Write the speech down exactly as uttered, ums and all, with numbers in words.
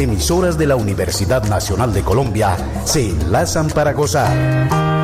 emisoras de la Universidad Nacional de Colombia se enlazan para gozar.